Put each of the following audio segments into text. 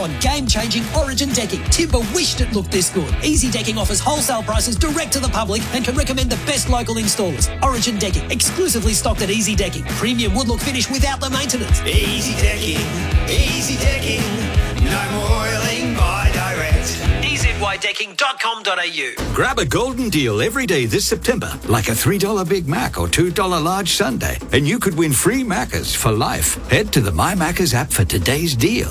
on game-changing Origin decking. Timber wished it looked this good. Easy Decking offers wholesale prices direct to the public and can recommend the best local installers. Origin Decking, exclusively stocked at Easy Decking. Premium wood look finish without the maintenance. Easy Decking, Easy Decking. No more oiling by direct. EZYDecking.com.au. Grab a golden deal every day this September, like a $3 Big Mac or $2 large sundae, and you could win free Maccas for life. Head to the My Maccas app for today's deal.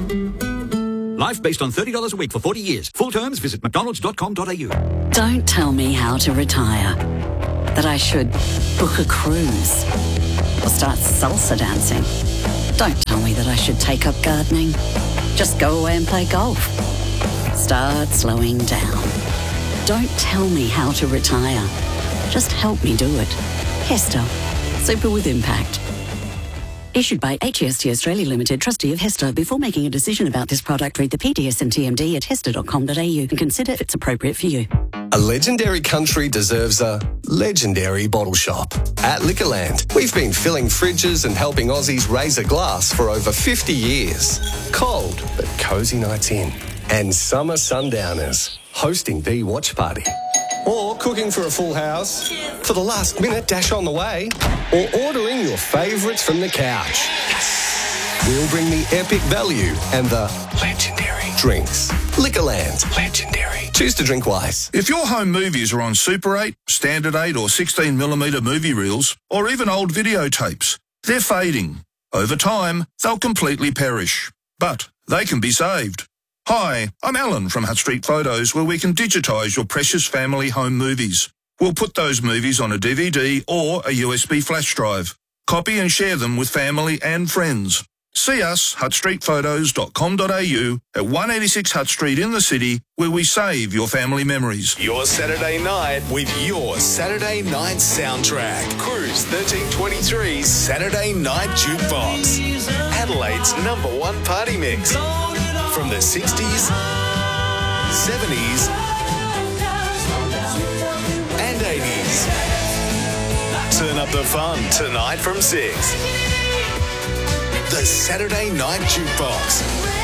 Life based on $30 a week for 40 years. Full terms, visit mcdonalds.com.au. Don't tell me how to retire. That I should book a cruise or start salsa dancing. Don't tell me that I should take up gardening. Just go away and play golf. Start slowing down. Don't tell me how to retire. Just help me do it. Hester. Super with impact. Issued by HEST Australia Limited, trustee of Hester. Before making a decision about this product, read the PDS and TMD at hester.com.au and consider if it's appropriate for you. A legendary country deserves a legendary bottle shop. At Liquorland, we've been filling fridges and helping Aussies raise a glass for over 50 years. Cold, but cosy nights in. And summer sundowners, hosting the watch party. Or cooking for a full house, for the last minute dash on the way, or ordering your favourites from the couch. Yes! We'll bring the epic value and the legendary drinks. Liquorland. Legendary. Choose to drink wise. If your home movies are on Super 8, Standard 8 or 16mm movie reels, or even old videotapes, they're fading. Over time, they'll completely perish. But they can be saved. Hi, I'm Alan from Hutt Street Photos, where we can digitise your precious family home movies. We'll put those movies on a DVD or a USB flash drive. Copy and share them with family and friends. See us, huttstreetphotos.com.au at 186 Hutt Street in the city, where we save your family memories. Your Saturday night with your Saturday night soundtrack. Cruise 1323 Saturday Night Jukebox. Adelaide's #1 party mix. From the 60s, 70s, and 80s. Turn up the fun tonight from 6. The Saturday Night Jukebox.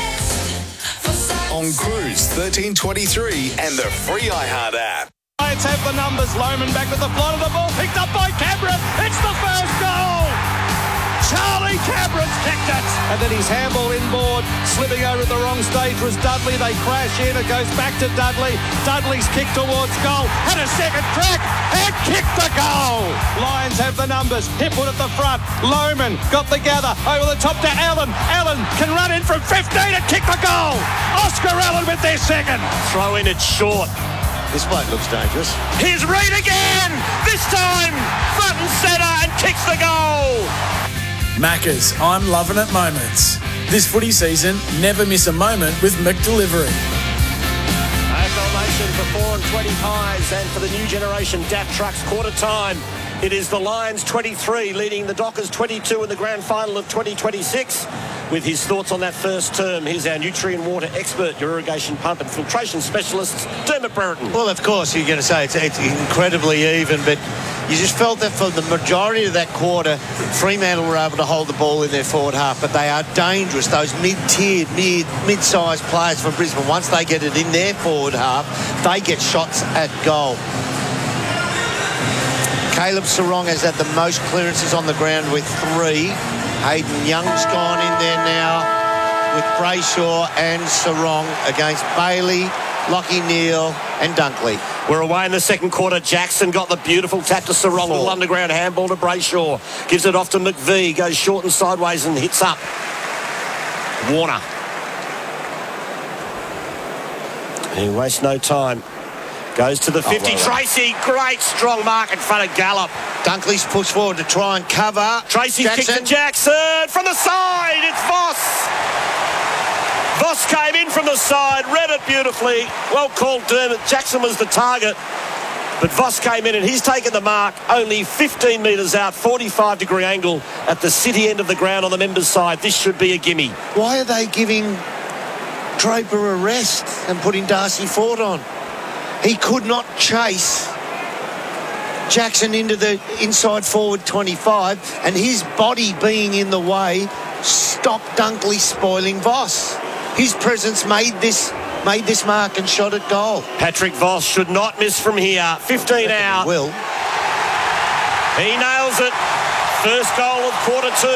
On Cruise 1323 and the free iHeart app. Lions have the numbers. Lohman back with the flight of the ball. Picked up by Cameron. It's the first goal. Charlie Cameron's kicked it. And then he's handball inboard. Slipping over at the wrong stage was Dudley. They crash in. It goes back to Dudley. Dudley's kick towards goal. Had a second crack and kicked the goal. Lions have the numbers. Hipwood at the front. Lohman got the gather. Over the top to Allen. Allen can run in from 15 and kick the goal. Oscar Allen with their second. Throw in, it's short. This bloke looks dangerous. Here's Reid again. This time front and centre and kicks the goal. Maccas, I'm loving it moments. This footy season, never miss a moment with McDelivery. AFL Nation for 4 and 20 pies, and for the new generation DAF trucks quarter time. It is the Lions 23 leading the Dockers 22 in the grand final of 2026. With his thoughts on that first term, here's our nutrient water expert, your irrigation pump and filtration specialist, Dermot Brereton. Well, of course, you're going to say it's incredibly even, but you just felt that for the majority of that quarter, Fremantle were able to hold the ball in their forward half, but they are dangerous. Those mid-tiered, mid-sized players from Brisbane, once they get it in their forward half, they get shots at goal. Caleb Sarong has had the most clearances on the ground with 3. Hayden Young's gone in there now with Brayshaw and Sarong against Bailey, Lockie Neal and Dunkley. We're away in the second quarter. Jackson got the beautiful tap to Sarong. Little underground handball to Brayshaw. Gives it off to McVie. Goes short and sideways and hits up. Warner. He wastes no time. Goes to the 50. Tracy, great strong mark in front of Gallup. Dunkley's pushed forward to try and cover. Tracy kicks to Jackson from the side. It's Voss. Voss came in from the side, read it beautifully. Well called, Dermot. Jackson was the target, but Voss came in and he's taken the mark. Only 15 metres out, 45-degree angle at the city end of the ground on the members' side. This should be a gimme. Why are they giving Draper a rest and putting Darcy Ford on? He could not chase Jackson into the inside forward 25, and his body being in the way stopped Dunkley spoiling Voss. his presence made this mark and shot at goal. Patrick Voss should not miss from here. 15 out. Will. He nails it. First goal of quarter 2.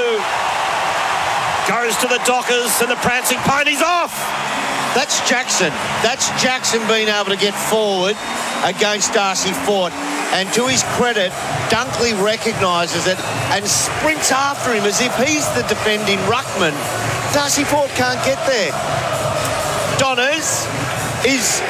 Goes to the Dockers and the prancing pony's off. That's Jackson. That's Jackson being able to get forward against Darcy Fort. And to his credit, Dunkley recognises it and sprints after him as if he's the defending ruckman. Darcy Fort can't get there. Donners, is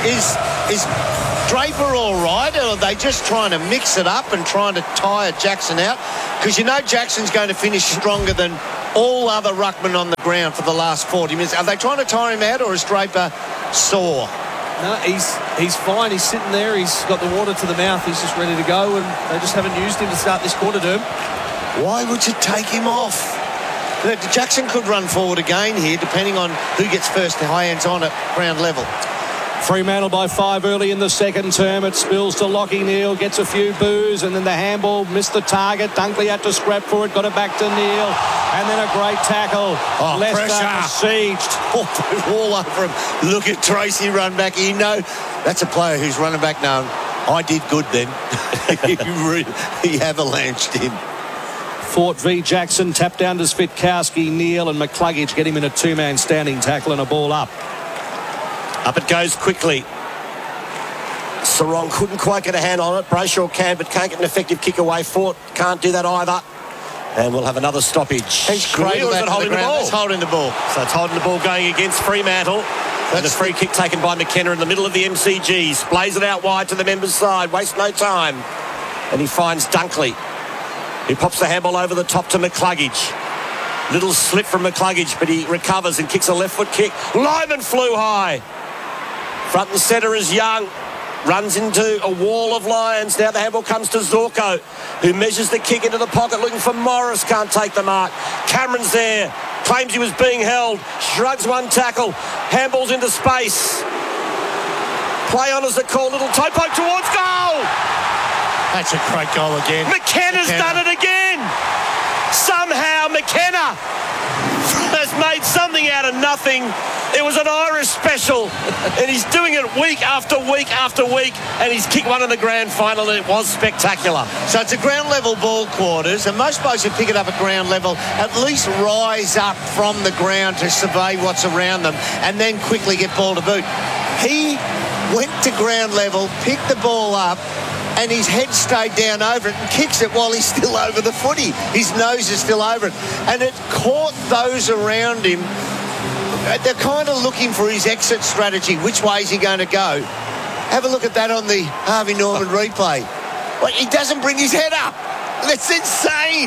Draper all right, or are they just trying to mix it up and trying to tire Jackson out? Because you know Jackson's going to finish stronger than all other ruckmen on the ground for the last 40 minutes. Are they trying to tire him out, or is Draper sore? No, he's fine. He's sitting there. He's got the water to the mouth. He's just ready to go, and they just haven't used him to start this quarter term. Why would you take him off? Jackson could run forward again here, depending on who gets first hands on at ground level. Fremantle by 5 early in the second term. It spills to Lockie Neal, gets a few boos, and then the handball missed the target. Dunkley had to scrap for it, got it back to Neal, and then a great tackle. Leicester besieged. All over him. Look at Tracy run back. You know, that's a player who's running back now. I did good then. He avalanched him. Fort v Jackson, tap down to Svitkowski, Neal and McCluggage get him in a two-man standing tackle and a ball up. Up it goes quickly. Sarong couldn't quite get a hand on it. Brayshaw can, but can't get an effective kick away. Fort can't do that either. And we'll have another stoppage. He's cradled that holding the ball. That's holding the ball. So it's holding the ball going against Fremantle. And a free kick taken by McKenna in the middle of the MCG. Splays it out wide to the members' side. Waste no time. And he finds Dunkley. He pops the handball over the top to McCluggage. Little slip from McCluggage, but he recovers and kicks a left foot kick. Lyman flew high. Front and centre is Young. Runs into a wall of Lions. Now the handball comes to Zorko, who measures the kick into the pocket, looking for Morris. Can't take the mark. Cameron's there. Claims he was being held. Shrugs one tackle. Handballs into space. Play on as a call. Little toe poke towards goal. That's a great goal again. McKenna's done it again. Somehow McKenna has made something out of nothing. It was an Irish special, and he's doing it week after week after week, and he's kicked one in the grand final, and it was spectacular. So it's a ground level ball quarters, and most blokes who pick it up at ground level at least rise up from the ground to survey what's around them and then quickly get ball to boot. He went to ground level, picked the ball up, and his head stayed down over it and kicks it while he's still over the footy. His nose is still over it. And it caught those around him. They're kind of looking for his exit strategy. Which way is he going to go? Have a look at that on the Harvey Norman replay. Well, he doesn't bring his head up. That's insane.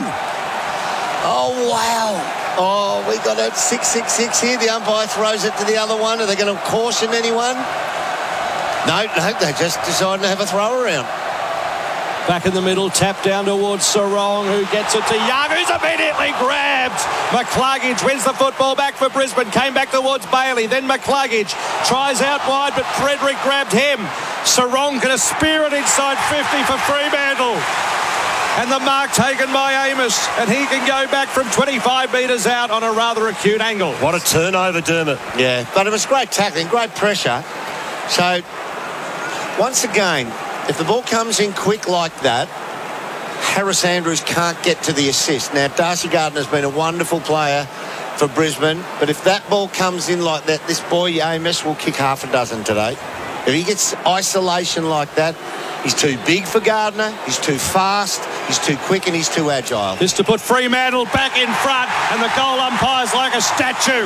Oh, wow. Oh, we got a 6-6-6 here. The umpire throws it to the other one. Are they going to caution anyone? No, they just decided to have a throw around. Back in the middle, tap down towards Sarong, who gets it to Young, who's immediately grabbed. McCluggage wins the football back for Brisbane, came back towards Bailey, then McCluggage tries out wide, but Frederick grabbed him. Sarong going to spear it inside 50 for Fremantle. And the mark taken by Amos, and he can go back from 25 metres out on a rather acute angle. What a turnover, Dermot. Yeah, but it was great tackling, great pressure. So, once again, if the ball comes in quick like that, Harris Andrews can't get to the assist. Now, Darcy Gardner's been a wonderful player for Brisbane, but if that ball comes in like that, this boy Amos will kick half a dozen today. If he gets isolation like that, he's too big for Gardner, he's too fast, he's too quick, and he's too agile. This to put Fremantle back in front, and the goal umpire's like a statue.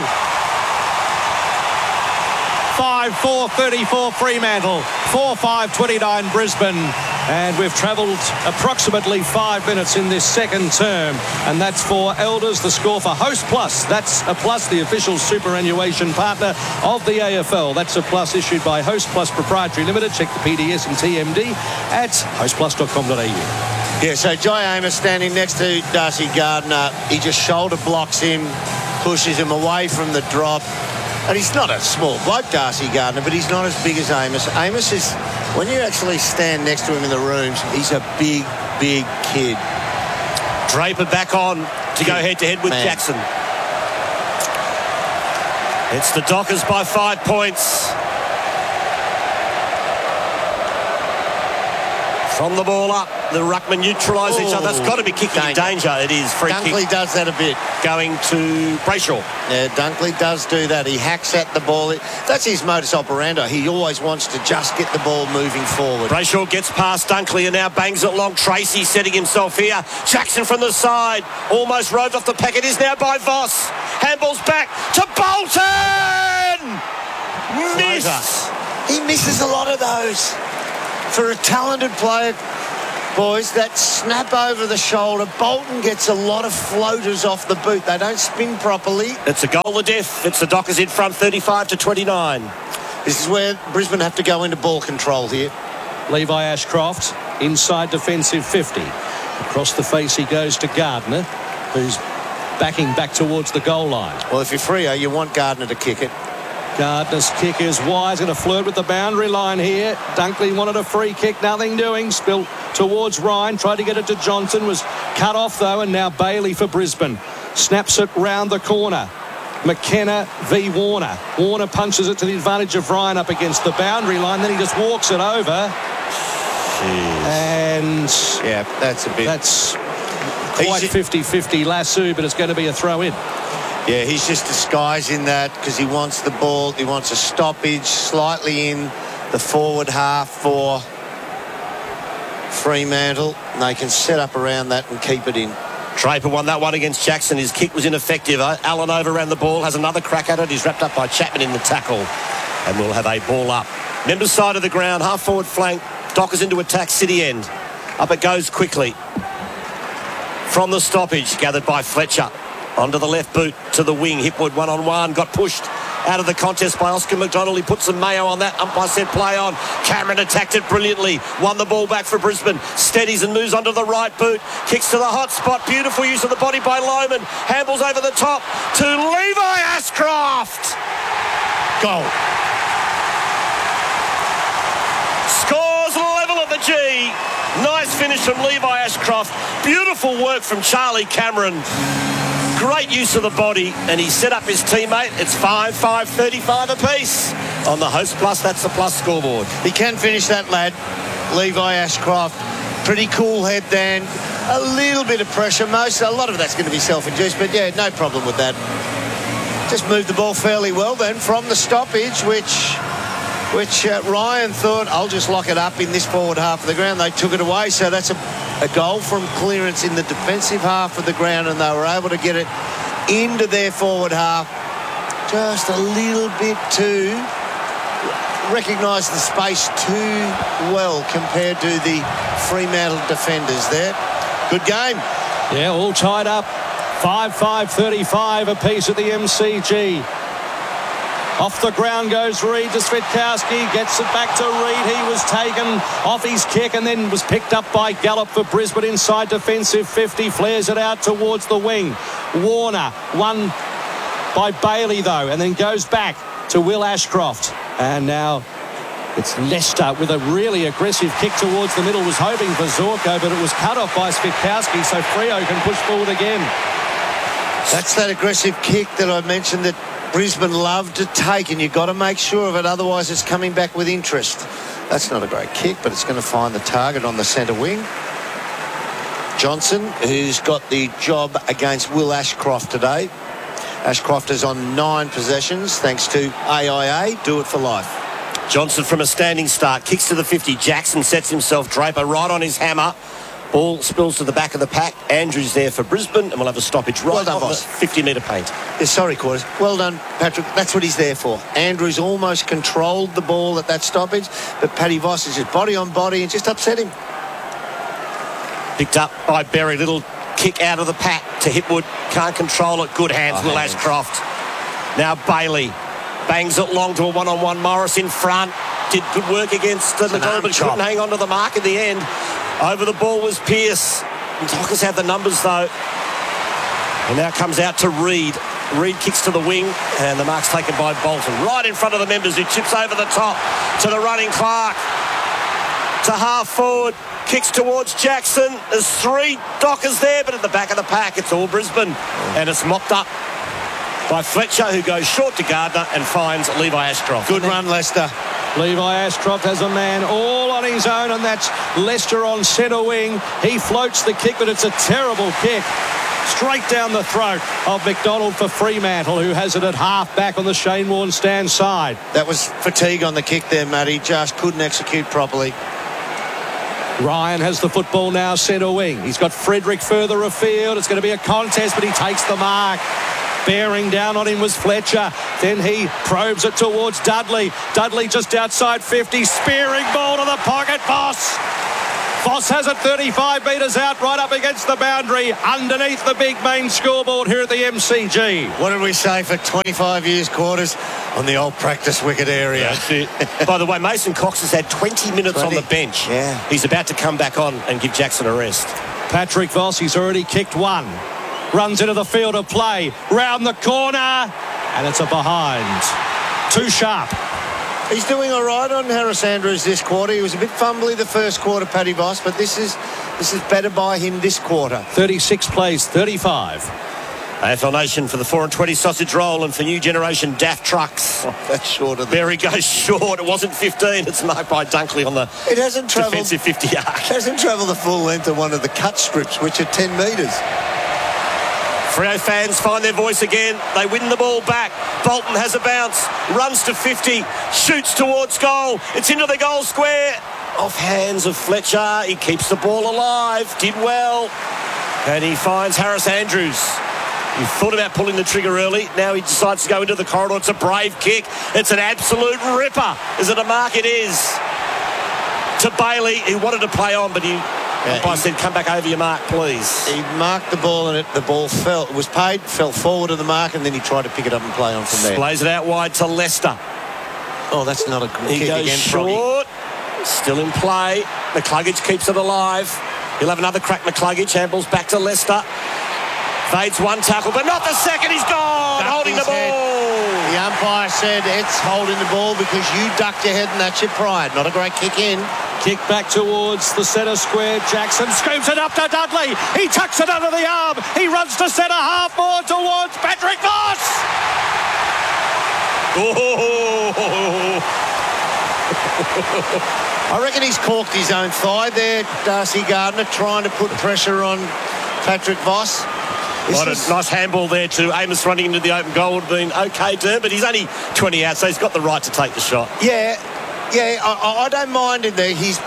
5-4-34 Fremantle, 4-5-29 Brisbane, and we've travelled approximately 5 minutes in this second term, and that's for Elders. The score for Host Plus. That's a plus, the official superannuation partner of the AFL. That's a plus issued by Host Plus Proprietary Limited. Check the PDS and TMD at hostplus.com.au. Yeah, so Jai Amos standing next to Darcy Gardner. He just shoulder blocks him, pushes him away from the drop. And he's not a small bloke, Darcy Gardner, but he's not as big as Amos. Amos is, when you actually stand next to him in the rooms, he's a big, big kid. Draper back on to go head-to-head with Jackson. It's the Dockers by 5 points. From the ball up, the ruckman neutralise each other. That's got to be kicking in danger. It is. Free Dunkley kick does that a bit. going to Brayshaw. Yeah, Dunkley does do that. He hacks at the ball. That's his modus operandi. He always wants to just get the ball moving forward. Brayshaw gets past Dunkley and now bangs it long. Tracy setting himself here. Jackson from the side. Almost roved off the pack. It is now by Voss. Handball's back to Bolton! Miss! He misses a lot of those. For a talented player, boys, that snap over the shoulder, Bolton gets a lot of floaters off the boot. They don't spin properly. It's a goal of death. It's the Dockers in front, 35-29. This is where Brisbane have to go into ball control here. Levi Ashcroft, inside defensive 50. Across the face he goes to Gardner, who's backing back towards the goal line. Well, if you're Freo, you want Gardner to kick it. Gardner's kick is wide, going to flirt with the boundary line here. Dunkley wanted a free kick, nothing doing. Spilt towards Ryan, tried to get it to Johnson, was cut off though, and now Bailey for Brisbane. Snaps it round the corner. McKenna v Warner. Warner punches it to the advantage of Ryan up against the boundary line, then he just walks it over. Jeez. And yeah, that's a bit... That's quite 50-50 lasso, but it's going to be a throw in. Yeah, he's just disguising that because he wants the ball. He wants a stoppage slightly in the forward half for Fremantle. And they can set up around that and keep it in. Draper won that one against Jackson. His kick was ineffective. Allen overran the ball, has another crack at it. He's wrapped up by Chapman in the tackle. And we'll have a ball up. Members side of the ground, half forward flank. Dockers into attack, City end. Up it goes quickly. From the stoppage, gathered by Fletcher. Onto the left boot to the wing. Hipwood one-on-one. Got pushed out of the contest by Oscar McDonald. He put some mayo on that. Umpire said play on. Cameron attacked it brilliantly. Won the ball back for Brisbane. Steadies and moves onto the right boot. Kicks to the hot spot. Beautiful use of the body by Lohman. Handballs over the top to Levi Ashcroft. Goal. Scores level at the G. Nice finish from Levi Ashcroft. Beautiful work from Charlie Cameron. Great use of the body, and he set up his teammate. It's 5-5-35 apiece on the Host Plus. That's the Plus scoreboard. He can finish that, lad. Levi Ashcroft. Pretty cool head, Dan. A little bit of pressure. A lot of that's going to be self-induced, but yeah, no problem with that. Just moved the ball fairly well then from the stoppage, which Ryan thought, I'll just lock it up in this forward half of the ground. They took it away, so that's a goal from clearance in the defensive half of the ground, and they were able to get it into their forward half just a little bit too, recognised the space too well compared to the Fremantle defenders there. Good game. Yeah, all tied up. 5-5-35 apiece at the MCG. Off the ground goes Reid to Svitkowski, gets it back to Reid. He was taken off his kick and then was picked up by Gallup for Brisbane inside defensive 50. Flares it out towards the wing. Warner, won by Bailey though, and then goes back to Will Ashcroft. And now it's Leicester with a really aggressive kick towards the middle. Was hoping for Zorko, but it was cut off by Svitkowski, so Freo can push forward again. That's that aggressive kick that I mentioned that Brisbane love to take, and you've got to make sure of it, otherwise it's coming back with interest. That's not a great kick, but it's going to find the target on the centre wing. Johnson, who's got the job against Will Ashcroft today. Ashcroft is on 9 possessions, thanks to AIA. Do it for life. Johnson from a standing start, kicks to the 50. Jackson sets himself. Draper right on his hammer. Ball spills to the back of the pack. Andrews there for Brisbane, and we'll have a stoppage right on the 50-metre paint. Yeah, sorry, Quarters. Well done, Patrick. That's what he's there for. Andrews almost controlled the ball at that stoppage, but Paddy Voss is just body on body and just upset him. Picked up by Berry. Little kick out of the pack to Hipwood. Can't control it. Good hands, Will Ashcroft. Now Bailey bangs it long to a one-on-one. Morris in front. Did good work against the McDonald, but couldn't hang on to the mark in the end. Over the ball was Pearce. The Dockers have the numbers though. And now comes out to Reid. Reid kicks to the wing, and the mark's taken by Bolton. Right in front of the members, who chips over the top to the running Clark. To half forward. Kicks towards Jackson. There's 3 Dockers there, but at the back of the pack, it's all Brisbane. And it's mopped up by Fletcher, who goes short to Gardner and finds Levi Ashcroft. Good run, Leicester. Levi Ashcroft has a man all on his own, and that's Leicester on centre wing. He floats the kick, but it's a terrible kick. Straight down the throat of McDonald for Fremantle, who has it at half back on the Shane Warne stand side. That was fatigue on the kick there, Matty. Just couldn't execute properly. Ryan has the football now, centre wing. He's got Frederick further afield. It's going to be a contest, but he takes the mark. Bearing down on him was Fletcher. Then he probes it towards Dudley. Dudley just outside 50. Spearing ball to the pocket. Voss. Voss has it 35 metres out, right up against the boundary, underneath the big main scoreboard here at the MCG. What did we say for 25 years, Quarters? On the old practice wicket area. That's it. By the way, Mason Cox has had 20 minutes on the bench. Yeah. He's about to come back on and give Jackson a rest. Patrick Voss, he's already kicked one. Runs into the field of play. Round the corner. And it's a behind. Too sharp. He's doing all right on Harris Andrews this quarter. He was a bit fumbly the first quarter, Paddy Voss, but this is better by him this quarter. 36 plays 35. AFL Nation for the 4 and 20 sausage roll, and for new generation DAF trucks. Oh, that's shorter. Barry goes short. It wasn't 15. It's marked by Dunkley on the defensive 50 yard. It hasn't travelled the full length of one of the cut strips, which are 10 metres. Freo fans find their voice again. They win the ball back. Bolton has a bounce, runs to 50, shoots towards goal. It's into the goal square. Off hands of Fletcher. He keeps the ball alive. Did well. And he finds Harris Andrews. He thought about pulling the trigger early. Now he decides to go into the corridor. It's a brave kick. It's an absolute ripper. Is it a mark? It is. To Bailey. He wanted to play on, but I said, come back over your mark, please. He marked the ball and the ball fell. It was paid, fell forward of the mark, and then he tried to pick it up and play on from there. Plays it out wide to Leicester. Oh, that's not a good kick goes again, short. Still in play. McCluggage keeps it alive. He'll have another crack, McCluggage. Handballs back to Leicester. Fades one tackle, but not the second. He's gone, holding the ball. The umpire said it's holding the ball because you ducked your head and that's your pride. Not a great kick in. Kick back towards the centre square. Jackson scoops it up to Dudley. He tucks it under the arm. He runs to centre half more towards Patrick Voss. I reckon he's corked his own thigh there, Darcy Gardner, trying to put pressure on Patrick Voss. Nice handball there to Amos running into the open goal. Would have been okay to him, but he's only 20 out, so he's got the right to take the shot. Yeah, I don't mind him there. He's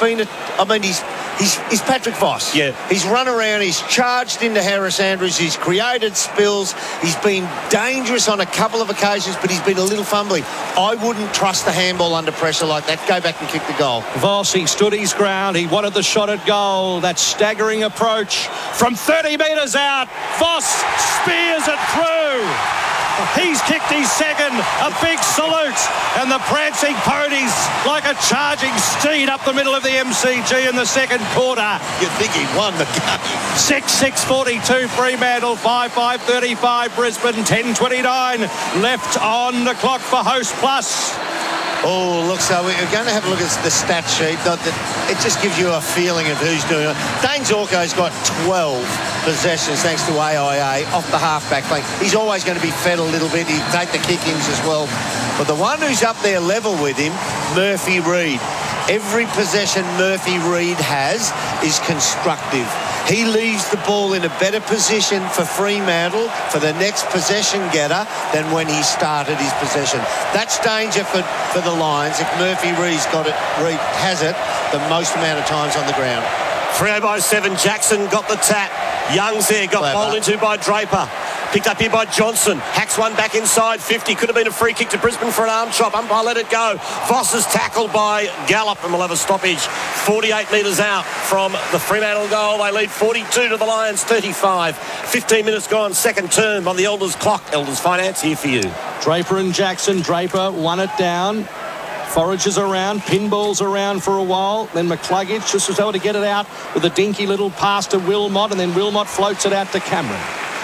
Patrick Voss. Yeah. He's run around, he's charged into Harris Andrews, he's created spills, he's been dangerous on a couple of occasions, but he's been a little fumbly. I wouldn't trust the handball under pressure like that. Go back and kick the goal. Voss, he stood his ground. He wanted the shot at goal. That staggering approach from 30 metres out. Voss spears it through. He's kicked his second. A big salute. And the prancing ponies like a charging steed up the middle of the MCG in the second quarter. You think he won the game. 6:42 Fremantle, 5:35 Brisbane, 10:29 left on the clock for Host Plus. Oh, look, so we're going to have a look at the stat sheet. It just gives you a feeling of who's doing it. Dane Zorko's got 12 possessions thanks to AIA off the half-back flank. He's always going to be fed a little bit. He'll take the kick-ins as well. But the one who's up there level with him, Murphy Reid. Every possession Murphy Reid has is constructive. He leaves the ball in a better position for Fremantle for the next possession getter than when he started his possession. That's danger for the Lions if Murphy Reid has it the most amount of times on the ground. Freo by 7. Jackson got the tap. Young's there, got bowled into by Draper. Picked up here by Johnson. Hacks one back inside 50. Could have been a free kick to Brisbane for an arm chop. Umpire let it go. Voss is tackled by Gallup and we'll have a stoppage. 48 metres out from the Fremantle goal. They lead 42 to the Lions, 35. 15 minutes gone. Second term on the Elders clock. Elders Finance here for you. Draper and Jackson. Draper won it down. Forages around, pinballs around for a while. Then McCluggage just was able to get it out with a dinky little pass to Wilmot, and then Wilmot floats it out to Cameron.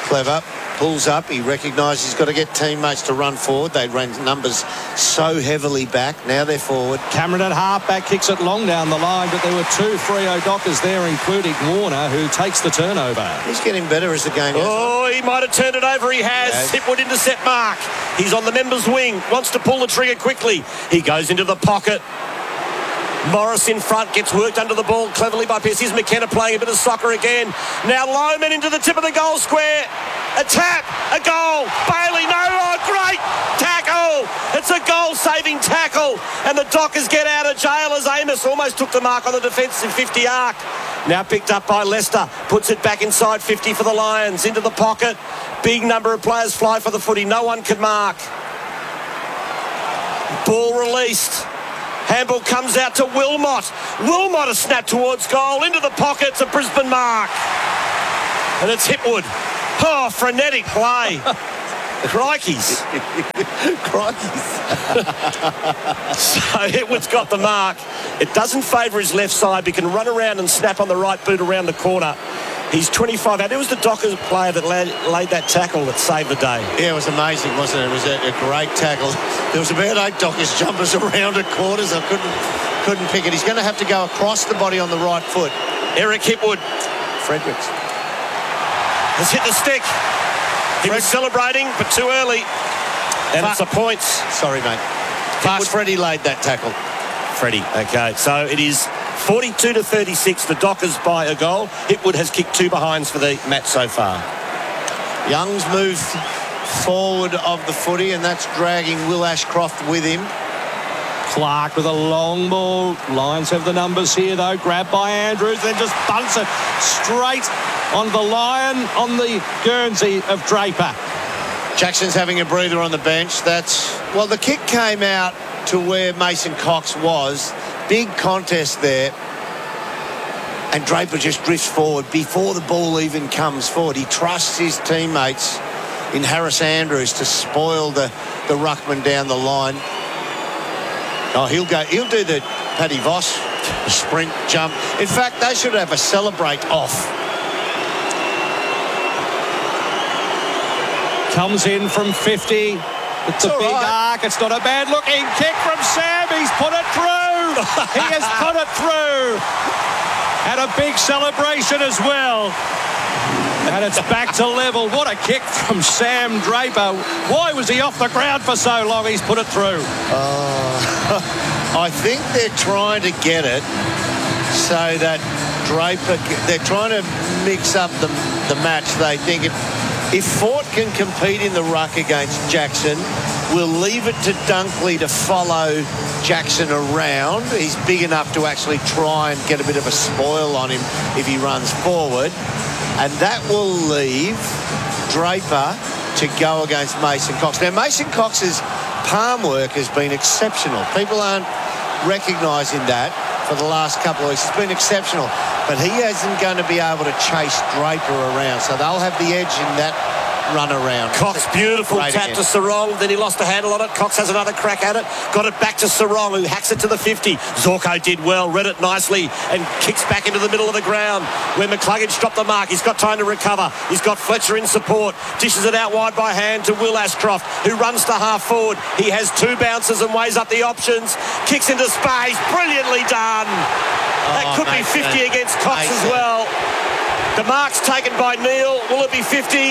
Clever. Pulls up. He recognises he's got to get teammates to run forward. They ran numbers so heavily back. Now they're forward. Cameron at halfback kicks it long down the line, but there were two Freo Dockers there, including Warner, who takes the turnover. He's getting better as the game goes. Oh, he might have turned it over. He has. Hipwood intercept mark. He's on the members' wing. Wants to pull the trigger quickly. He goes into the pocket. Morris in front, gets worked under the ball cleverly by Pierce. Here's McKenna playing a bit of soccer again. Now Lohman into the tip of the goal square. A tap, a goal. Bailey, no, oh, great tackle. It's a goal-saving tackle. And the Dockers get out of jail as Amos almost took the mark on the defensive 50 arc. Now picked up by Leicester. Puts it back inside 50 for the Lions. Into the pocket. Big number of players fly for the footy. No one can mark. Ball released. Handball comes out to Wilmot. Wilmot a snap towards goal. Into the pocket. It's a Brisbane mark. And it's Hipwood. Oh, frenetic play. Crikeys. Crikeys. So Hipwood's got the mark. It doesn't favour his left side, but he can run around and snap on the right boot around the corner. He's 25 out. It was the Dockers player that laid that tackle that saved the day. Yeah, it was amazing, wasn't it? It was a great tackle. There was about 8 Dockers jumpers around at quarters. I couldn't pick it. He's going to have to go across the body on the right foot. Eric Hipwood. Fredericks has hit the stick. He was celebrating, but too early. And it's a point. Sorry, mate. Fast Freddie laid that tackle. Freddie. Okay, so it is 42-36. The Dockers by a goal. Hipwood has kicked 2 behinds for the match so far. Young's moved forward of the footy, and that's dragging Will Ashcroft with him. Clark with a long ball. Lions have the numbers here, though. Grabbed by Andrews, then just bunts it straight on the Lion on the Guernsey of Draper. Jackson's having a breather on the bench. Well, the kick came out to where Mason Cox was. Big contest there. And Draper just drifts forward before the ball even comes forward. He trusts his teammates in Harris Andrews to spoil the ruckman down the line. Oh, he'll do the Paddy Voss sprint jump. In fact, they should have a celebrate off. Comes in from 50. It's a big arc. It's not a bad looking kick from Sam. He's put it through. He has put it through. And a big celebration as well. And it's back to level. What a kick from Sam Draper. Why was he off the ground for so long? He's put it through. I think they're trying to get it so that Draper, they're trying to mix up the match. They think if Fort can compete in the ruck against Jackson, we'll leave it to Dunkley to follow Jackson around. He's big enough to actually try and get a bit of a spoil on him if he runs forward. And that will leave Draper to go against Mason Cox. Now, Mason Cox's palm work has been exceptional. People aren't recognising that for the last couple of weeks. It's been exceptional. But he isn't going to be able to chase Draper around. So they'll have the edge in that run around. Cox, beautiful tap to Sarong. Then he lost a handle on it. Cox has another crack at it. Got it back to Sarong, who hacks it to the 50. Zorko did well, read it nicely, and kicks back into the middle of the ground where McCluggage dropped the mark. He's got time to recover. He's got Fletcher in support. Dishes it out wide by hand to Will Ashcroft, who runs to half forward. He has 2 bounces and weighs up the options. Kicks into space. Brilliantly done. That could be 50 against Cox as well. The mark's taken by Neil. Will it be 50?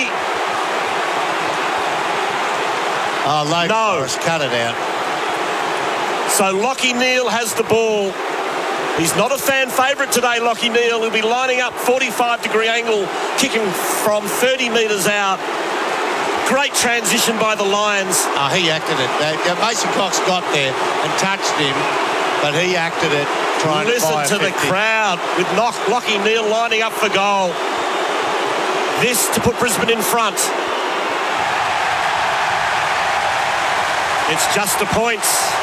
Oh, no. Forrest cut it out. So Lockie Neal has the ball. He's not a fan favourite today, Lockie Neal. He'll be lining up 45-degree angle, kicking from 30 metres out. Great transition by the Lions. Oh, he acted it. Mason Cox got there and touched him, but he acted it trying to buy Listen to 50. The crowd with Lockie Neal lining up for goal. This to put Brisbane in front. It's just a point.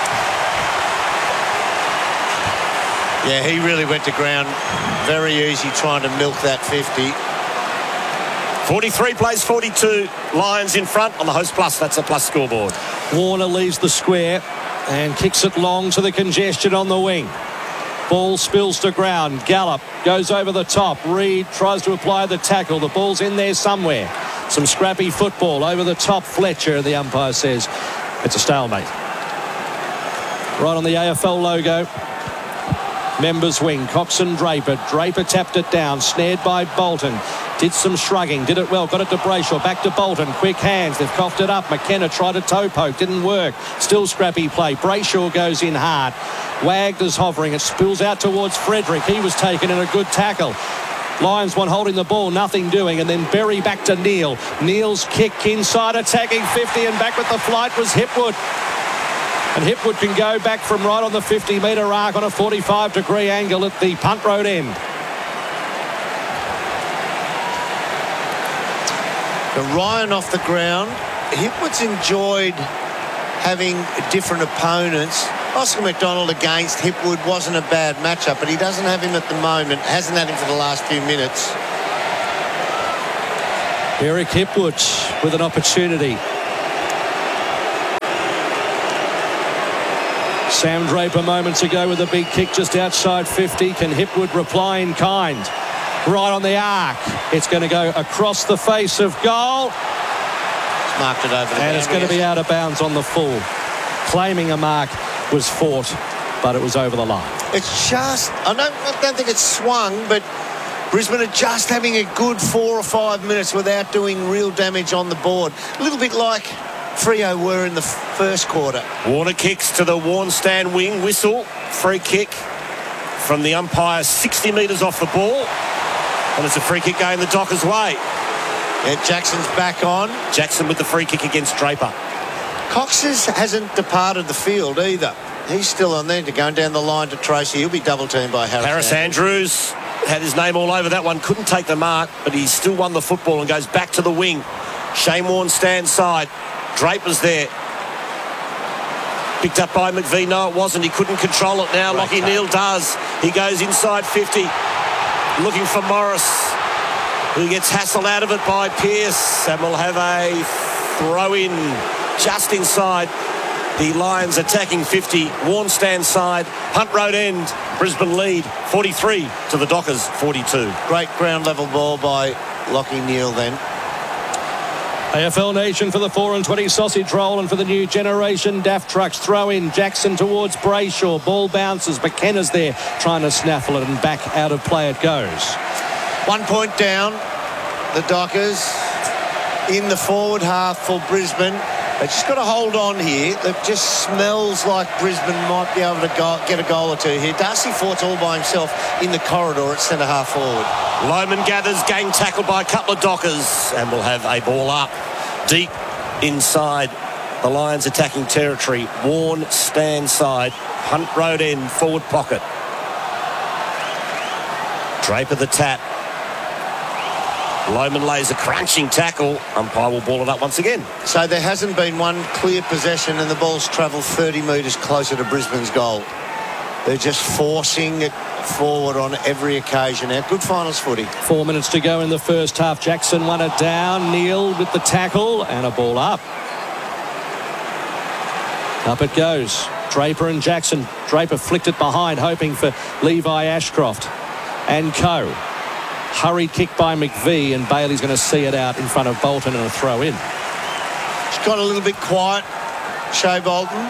Yeah, he really went to ground very easy trying to milk that 50. 43 plays 42. Lions in front on the Host Plus. That's a plus scoreboard. Warner leaves the square and kicks it long to the congestion on the wing. Ball spills to ground. Gallup goes over the top. Reed tries to apply the tackle. The ball's in there somewhere. Some scrappy football over the top. Fletcher, the umpire says it's a stalemate. Right on the AFL logo. Members wing. Coxon Draper. Draper tapped it down. Snared by Bolton. Did some shrugging. Did it well. Got it to Brayshaw. Back to Bolton. Quick hands. They've coughed it up. McKenna tried a toe poke. Didn't work. Still scrappy play. Brayshaw goes in hard. Wagner's hovering. It spills out towards Frederick. He was taken in a good tackle. Lions one holding the ball, nothing doing, and then Berry back to Neil. Neil's kick inside, attacking 50, and back with the flight was Hipwood. And Hipwood can go back from right on the 50-metre arc on a 45-degree angle at the punt road end. The Ryan off the ground. Hipwood's enjoyed having different opponents. Oscar McDonald against Hipwood wasn't a bad matchup, but he doesn't have him at the moment. Hasn't had him for the last few minutes. Eric Hipwood with an opportunity. Sam Draper moments ago with a big kick just outside 50. Can Hipwood reply in kind? Right on the arc. It's going to go across the face of goal. It's marked it over the and it's going to be out of bounds on the full. Claiming a mark was fought, but it was over the line. It's just, I don't think it's swung, but Brisbane are just having a good 4 or 5 minutes without doing real damage on the board. A little bit like Freo were in the first quarter. Warner kicks to the Warnstand wing. Whistle. Free kick from the umpire 60 metres off the ball. And it's a free kick going the Dockers' way. Yeah, Jackson's back on. Jackson with the free kick against Draper. Cox's hasn't departed the field either. He's still on there to going down the line to Tracy. He'll be double teamed by Harris Andrews had his name all over that one. Couldn't take the mark, but he still won the football and goes back to the wing. Shane Warne stands side. Draper's there. Picked up by McVie. No, it wasn't. He couldn't control it now. Lockie Neal does. He goes inside 50. Looking for Morris, who gets hassled out of it by Pearce, and will have a throw-in just inside the Lions attacking 50. Warne stands side. Punt road end. Brisbane lead 43 to the Dockers 42. Great ground level ball by Lockie Neal then. AFL Nation for the 4 and 20 sausage roll, and for the new generation Daft Trucks throw in. Jackson towards Brayshaw. Ball bounces. McKenna's there trying to snaffle it, and back out of play it goes. 1 point down. The Dockers in the forward half for Brisbane. They just got to hold on here. It just smells like Brisbane might be able to get a goal or two here. Darcy Fort's all by himself in the corridor at centre half forward. Lohman gathers, gang tackled by a couple of Dockers, and will have a ball up deep inside the Lions attacking territory. Warne stands side. Punt road end, forward pocket. Draper the tap. Lohman lays a crunching tackle. Umpire will ball it up once again. So there hasn't been one clear possession, and the ball's travelled 30 metres closer to Brisbane's goal. They're just forcing it forward on every occasion. Now, good finals footy. 4 minutes to go in the first half. Jackson won it down. Neal with the tackle and a ball up. Up it goes. Draper and Jackson. Draper flicked it behind, hoping for Levi Ashcroft and co. Hurried kick by McVie, and Bailey's going to see it out in front of Bolton and a throw in. She's got a little bit quiet, Shea Bolton.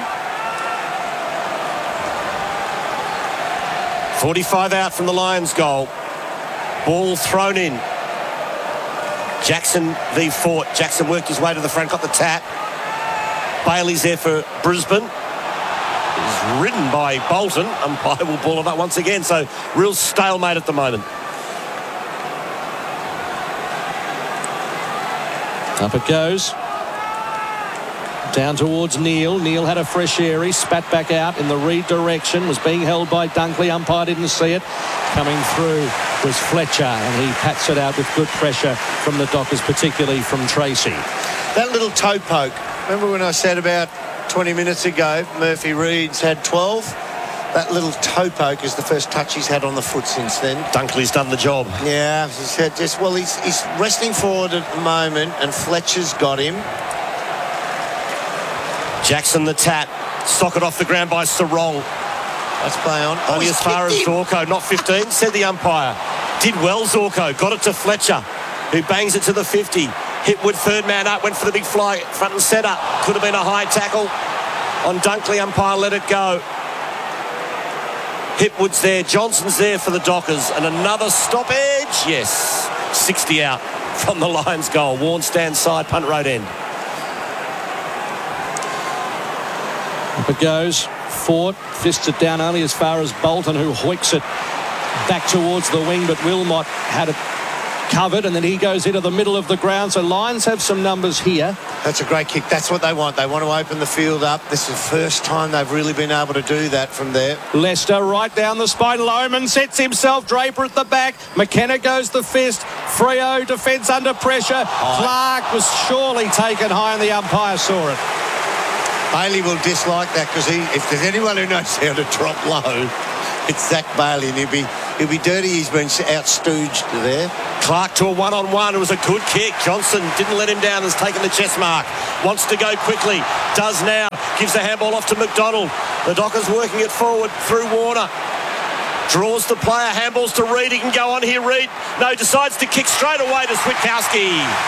45 out from the Lions goal. Ball thrown in. Jackson v Fort. Jackson worked his way to the front, got the tap. Bailey's there for Brisbane. Is ridden by Bolton. Umpire will ball it up once again. So real stalemate at the moment. Up it goes. Down towards Neal. Neal had a fresh air. He spat back out in the Reed direction. Was being held by Dunkley. Umpire didn't see it. Coming through was Fletcher, and he pats it out with good pressure from the Dockers, particularly from Tracy. That little toe poke. Remember when I said about 20 minutes ago, Murphy Reed's had 12? That little toe poke is the first touch he's had on the foot since then. Dunkley's done the job. Yeah, he said he's resting forward at the moment, and Fletcher's got him. Jackson the tap. Socket off the ground by Sarong. Let's play on. Only as far as Zorko, not 15, said the umpire. Did well, Zorko. Got it to Fletcher, who bangs it to the 50. Hipwood, third man up, went for the big fly, front and centre. Could have been a high tackle on Dunkley. Umpire let it go. Hipwood's there, Johnson's there for the Dockers, and another stoppage. Yes, 60 out from the Lions goal. Warren stands side, punt road end. Up it goes. Ford fists it down only as far as Bolton, who hoiks it back towards the wing, but Wilmot had it covered, and then he goes into the middle of the ground. So Lions have some numbers here. That's a great kick. That's what they want. They want to open the field up. This is the first time they've really been able to do that from there. Leicester right down the spine. Lohman sets himself. Draper at the back. McKenna goes the fist. Freo defence under pressure. Clark was surely taken high, and the umpire saw it. Bailey will dislike that because if there's anyone who knows how to drop low, it's Zach Bailey, and he'll be dirty. He's been out-stooged there. Clark to a one-on-one. It was a good kick. Johnson didn't let him down, has taken the chest mark. Wants to go quickly. Does now. Gives the handball off to McDonald. The Dockers working it forward through Warner. Draws the player. Handballs to Reid. He can go on here, Reid. No, decides to kick straight away to Switkowski.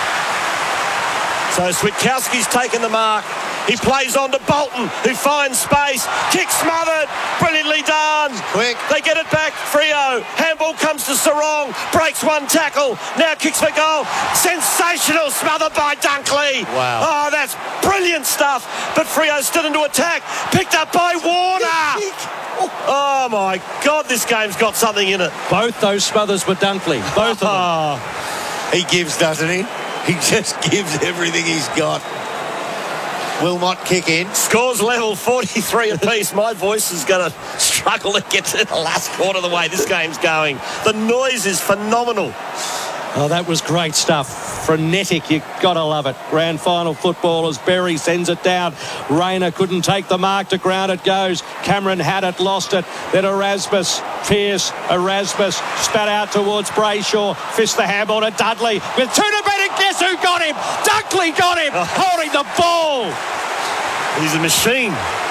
So Switkowski's taken the mark. He plays on to Bolton, who finds space. Kick smothered. Brilliantly done. Quick. They get it back. Freo. Handball comes to Sarong. Breaks one tackle. Now kicks for goal. Sensational. Smothered by Dunkley. Wow. Oh, that's brilliant stuff. But Freo stood into attack. Picked up by Warner. Oh, my God. This game's got something in it. Both those smothers were Dunkley. Both of them. He gives, doesn't he? He just gives everything he's got. Wilmot kick in. Scores level, 43 apiece. My voice is going to struggle to get to the last quarter of the way this game's going. The noise is phenomenal. Oh, that was great stuff. Frenetic, you got to love it. Grand final football as Berry sends it down. Rayner couldn't take the mark. To ground it goes. Cameron had it, lost it. Then Erasmus, Pearce, Erasmus spat out towards Brayshaw. Fist the handball to Dudley. With two to beat, and guess who got him? Dunkley got him, holding the ball. He's a machine.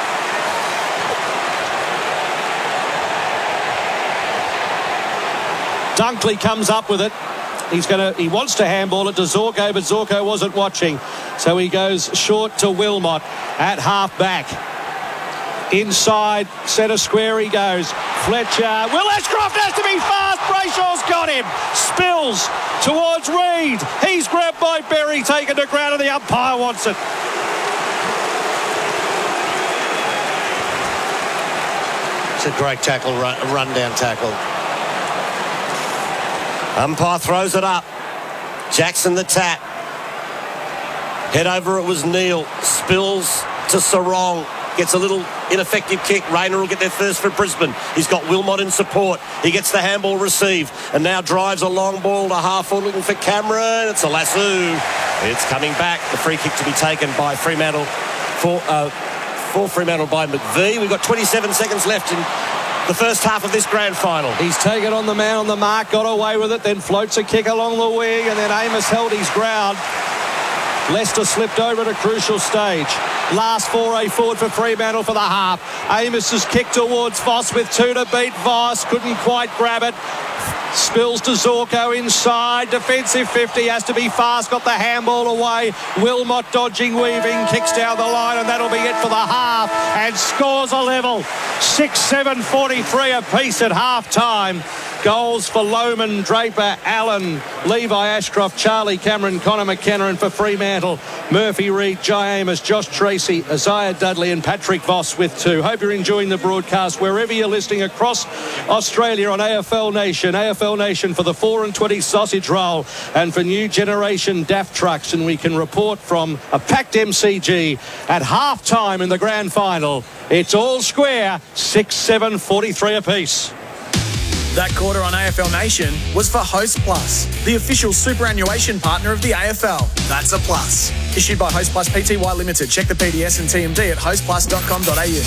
Dunkley comes up with it. He wants to handball it to Zorko, but Zorko wasn't watching. So he goes short to Wilmot at half back. Inside centre square he goes. Fletcher. Will Ashcroft has to be fast. Brayshaw's got him. Spills towards Reid. He's grabbed by Berry, taken to ground, and the umpire wants it. It's a great tackle, run-down tackle. Umpire throws it up. Jackson the tap. Head over, it was Neal. Spills to Sarong. Gets a little ineffective kick. Rayner will get there first for Brisbane. He's got Wilmot in support. He gets the handball received and now drives a long ball to half-forward looking for Cameron. It's a lasso. It's coming back. The free kick to be taken by Fremantle for Fremantle by McVee. We've got 27 seconds left in the first half of this grand final. He's taken on the man on the mark, got away with it, then floats a kick along the wing, and then Amos held his ground. Leicester slipped over at a crucial stage. Last foray forward for Fremantle for the half. Amos's kick towards Voss with two to beat. Voss couldn't quite grab it. Spills to Zorko inside. Defensive 50, has to be fast. Got the handball away. Wilmot dodging, weaving. Kicks down the line, and that'll be it for the half. And scores a level. 6-7, 43 apiece at half-time. Goals for Lohman, Draper, Allen, Levi Ashcroft, Charlie Cameron, Connor McKenna, and for Fremantle, Murphy Reid, Jai Amos, Josh Tracy, Isaiah Dudley and Patrick Voss with two. Hope you're enjoying the broadcast wherever you're listening across Australia on AFL Nation. AFL Nation for the 4 and 20 sausage roll and for new generation DAF trucks. And we can report from a packed MCG at half-time in the grand final. It's all square, 6-7, 43 apiece. That quarter on AFL Nation was for Host Plus, the official superannuation partner of the AFL. That's a plus. Issued by Host Plus Pty Limited. Check the PDS and TMD at hostplus.com.au.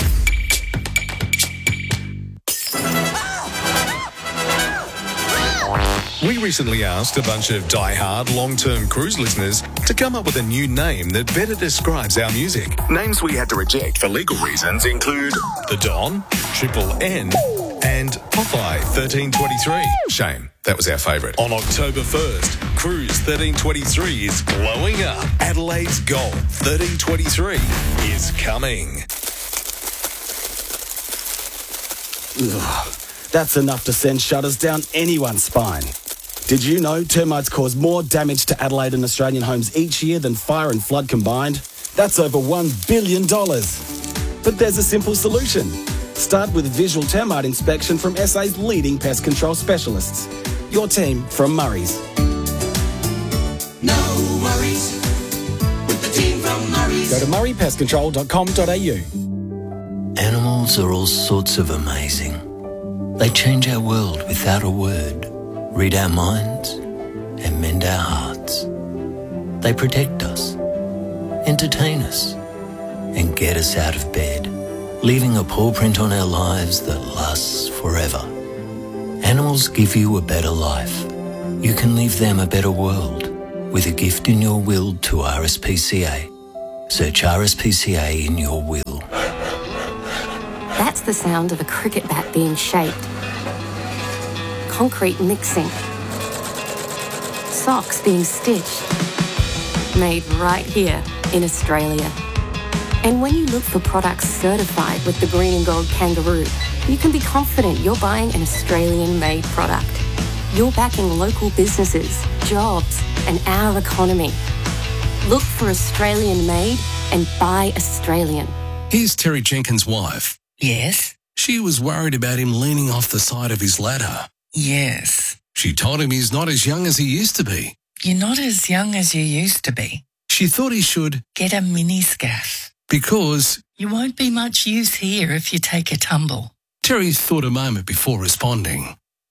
We recently asked a bunch of die-hard long-term cruise listeners to come up with a new name that better describes our music. Names we had to reject for legal reasons include The Don, Triple N, and Popeye 1323. Shame. That was our favourite. On October 1st, Cruise 1323 is blowing up. Adelaide's Gold 1323 is coming. Ugh, that's enough to send shudders down anyone's spine. Did you know termites cause more damage to Adelaide and Australian homes each year than fire and flood combined? That's over $1 billion. But there's a simple solution. Start with visual termite inspection from SA's leading pest control specialists. Your team from Murray's. No worries with the team from Murray's. Go to murraypestcontrol.com.au. Animals are all sorts of amazing. They change our world without a word, read our minds, and mend our hearts. They protect us, entertain us, and get us out of bed, leaving a paw print on our lives that lasts forever. Animals give you a better life. You can leave them a better world with a gift in your will to RSPCA. Search RSPCA in your will. That's the sound of a cricket bat being shaped. Concrete mixing. Socks being stitched. Made right here in Australia. And when you look for products certified with the green and gold kangaroo, you can be confident you're buying an Australian-made product. You're backing local businesses, jobs, and our economy. Look for Australian-made and buy Australian. Here's Terry Jenkins' wife. Yes? She was worried about him leaning off the side of his ladder. Yes. She told him he's not as young as he used to be. You're not as young as you used to be. She thought he should get a mini scaff. Because you won't be much use here if you take a tumble. Terry thought a moment before responding.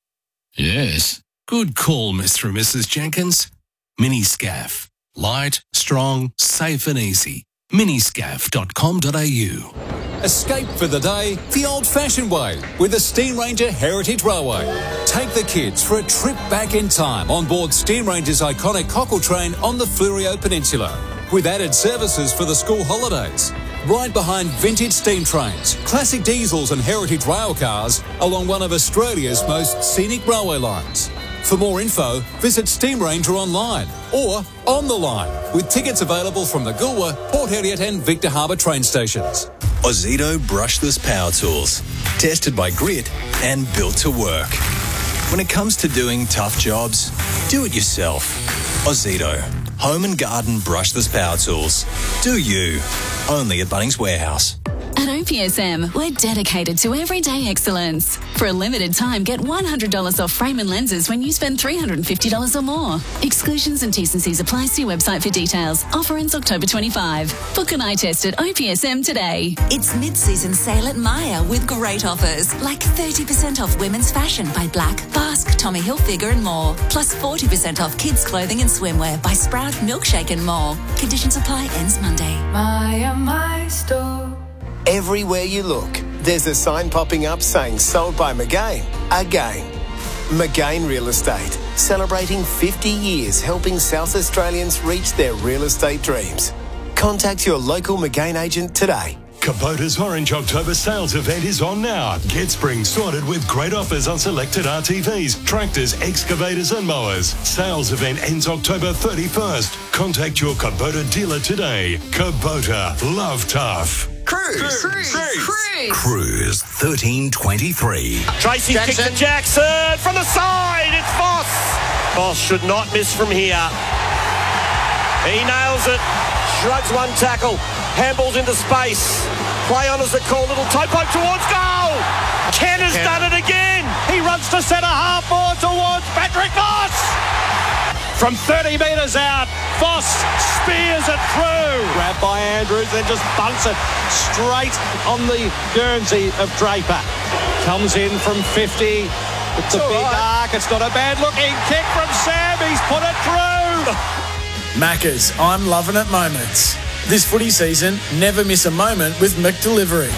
Yes. Good call, Mr. and Mrs. Jenkins. Mini Scaff. Light, strong, safe and easy. Miniscaff.com.au. Escape for the day the old-fashioned way with the Steam Ranger Heritage Railway. Take the kids for a trip back in time on board Steam Ranger's iconic cockle train on the Fleurieu Peninsula, with added services for the school holidays. Right behind vintage steam trains, classic diesels and heritage rail cars along one of Australia's most scenic railway lines. For more info, visit Steam Ranger online or on the line, with tickets available from the Goolwa, Port Heriot and Victor Harbour train stations. Ozito brushless power tools, tested by Grit and built to work. When it comes to doing tough jobs, do it yourself. Ozito, home and garden brushless power tools. Do you. Only at Bunnings Warehouse. At OPSM, we're dedicated to everyday excellence. For a limited time, get $100 off frame and lenses when you spend $350 or more. Exclusions and T&Cs apply. See website for details. Offer ends October 25. Book an eye test at OPSM today. It's mid-season sale at Myer with great offers, like 30% off women's fashion by Black, Basque, Tommy Hilfiger and more. Plus 40% off kids' clothing and swimwear by Sprout, Milkshake and more. Conditions apply. Ends Monday. Myer, my store. Everywhere you look, there's a sign popping up saying sold by McGain again. McGain Real Estate, celebrating 50 years helping South Australians reach their real estate dreams. Contact your local McGain agent today. Kubota's Orange October sales event is on now. Get spring sorted with great offers on selected RTVs, tractors, excavators and mowers. Sales event ends October 31st. Contact your Kubota dealer today. Kubota, love tough. Cruise 1323. Tracy kicks to Jackson from the side. It's Voss. Voss should not miss from here. He nails it. Shrugs one tackle. Handballs into space. Play on as a call. Little toe poke towards goal. Ken has done it again. He runs to centre half more towards Patrick Voss. From 30 metres out, Voss spears it through. Grabbed by Andrews, then just bunts it straight on the Guernsey of Draper. Comes in from 50. It's a big arc. It's not a bad looking kick from Sam. He's put it through. Macca's, I'm loving it moments. This footy season, never miss a moment with McDelivery.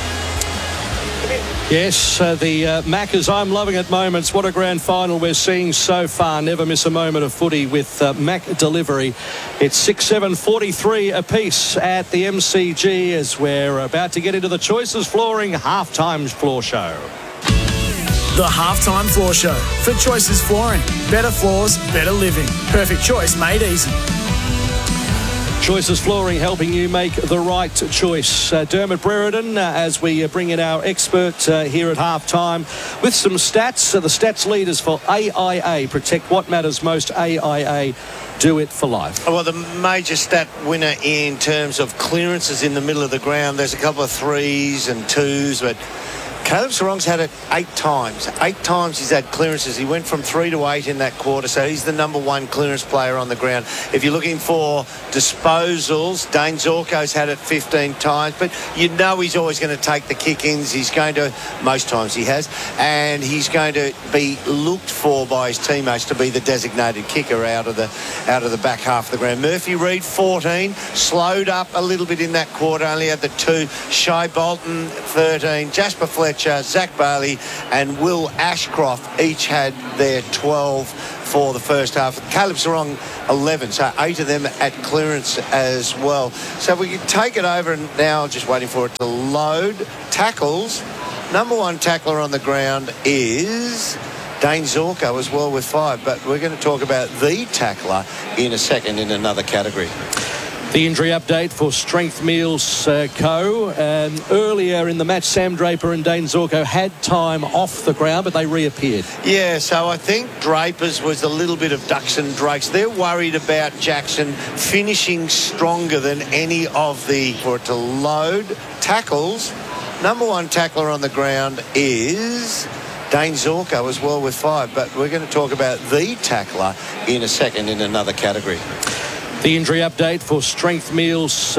Yes, the Macca's I'm loving it moments. What a grand final we're seeing so far. Never miss a moment of footy with Mac Delivery. It's 6-7-43 apiece at the MCG as we're about to get into the Choices Flooring half-time floor show. The Halftime Floor Show for Choices Flooring. Better floors, better living. Perfect choice made easy. Choices Flooring helping you make the right choice. Dermot Brereton, as we bring in our expert here at halftime with some stats. The stats leaders for AIA. Protect what matters most. AIA. Do it for life. Well, the major stat winner in terms of clearances in the middle of the ground, there's a couple of 3s and 2s, but Caleb Serong's had it 8 times. 8 times he's had clearances. He went from 3 to 8 in that quarter, so he's the number 1 clearance player on the ground. If you're looking for disposals, Dane Zorko's had it 15 times, but you know he's always going to take the kick-ins. He's going to, most times he has, and he's going to be looked for by his teammates to be the designated kicker out of the back half of the ground. Murphy Reid, 14, slowed up a little bit in that quarter, only had the 2. Shai Bolton, 13. Jasper Fletcher, Zach Bailey and Will Ashcroft each had their 12 for the first half. Caleb Serong, 11, so 8 of them at clearance as well. So we can take it over, and now just waiting for it to load. Tackles, number 1 tackler on the ground is Dane Zorko as well with 5, but we're going to talk about the tackler in a second in another category. The injury update for Strength Meals Co. Earlier in the match, Sam Draper and Dane Zorko had time off the ground, but they reappeared. Yeah, so I think Draper's was a little bit of ducks and drakes. They're worried about Jackson finishing stronger than any of the, for it to load, tackles. Number 1 tackler on the ground is Dane Zorko as well with 5, but we're going to talk about the tackler in a second in another category. The injury update for Strength Meals